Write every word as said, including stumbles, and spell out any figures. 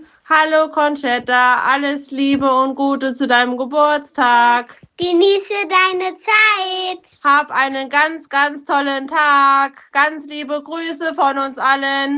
Hallo Conchetta, alles Liebe und Gute zu deinem Geburtstag. Genieße deine Zeit. Hab einen ganz, ganz tollen Tag. Ganz liebe Grüße von uns allen.